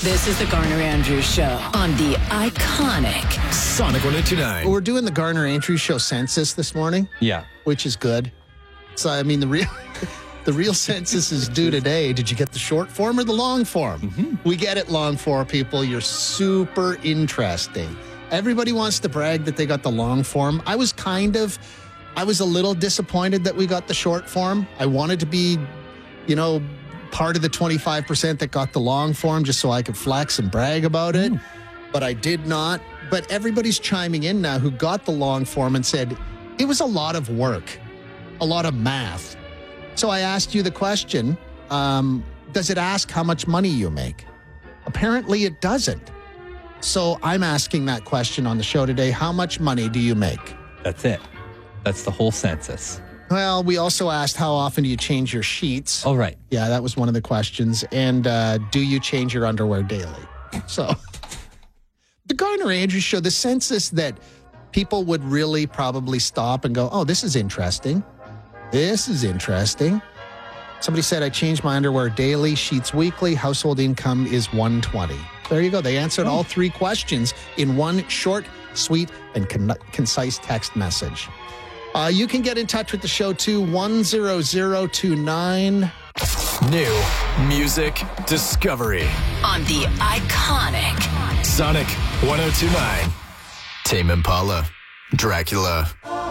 This is the Garner Andrews Show on the iconic Sonic 102.9. We're doing the Garner Andrews Show census this morning. Yeah. Which is good. So, I mean, the real census is due today. Did you get the short form or the long form? Mm-hmm. We get it long form, people. You're super interesting. Everybody wants to brag that they got the long form. I was a little disappointed that we got the short form. I wanted to be, part of the 25% that got the long form just so I could flex and brag about it. But I did not. But everybody's chiming in now who got the long form and said, it was a lot of work, a lot of math. So I asked you the question, does it ask how much money you make? Apparently it doesn't. So I'm asking that question on the show today. How much money do you make? That's it. That's the whole census. Well, we also asked how often do you change your sheets? Oh, right. Yeah, that was one of the questions. And do you change your underwear daily? So the Garner Andrews Show, the census that people would really probably stop and go, oh, this is interesting. This is interesting. Somebody said, I change my underwear daily, sheets weekly, household income is $120. There you go. They answered all three questions in one short, sweet, and concise text message. You can get in touch with the show too, 10029. New music discovery on the iconic Sonic 102.9. Tame Impala, Dracula.